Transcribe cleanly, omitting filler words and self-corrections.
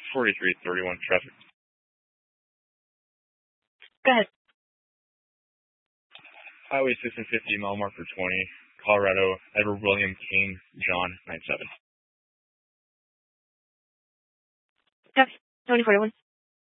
4331 traffic. Go ahead. Highway 650, mile marker 20, Colorado, Edward William King, John 97. Copy. 2041.